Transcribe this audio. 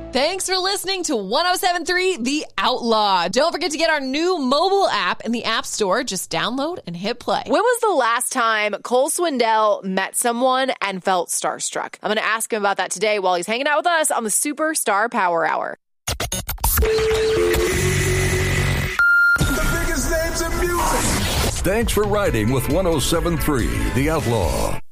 Thanks for listening to 107.3 The Outlaw. Don't forget to get our new mobile app in the App Store. Just download and hit play. When was the last time Cole Swindell met someone and felt starstruck? I'm going to ask him about that today while he's hanging out with us on the Superstar Power Hour. The biggest names in music. Thanks for riding with 107.3 The Outlaw.